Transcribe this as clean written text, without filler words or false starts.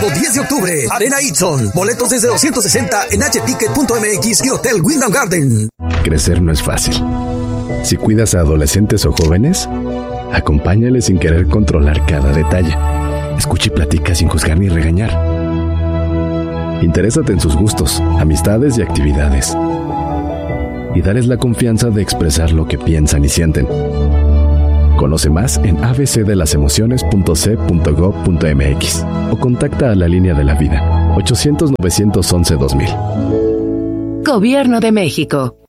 10 de octubre, Arena Itson. Boletos desde 260 en hticket.mx y Hotel Wyndham Garden. Crecer no es fácil. Si cuidas a adolescentes o jóvenes, acompáñales sin querer controlar cada detalle. Escucha y platica sin juzgar ni regañar. Interésate en sus gustos, amistades y actividades. Y dales la confianza de expresar lo que piensan y sienten. Conoce más en abcdelasemociones.c.gov.mx o contacta a la Línea de la Vida 800-911-2000. Gobierno de México.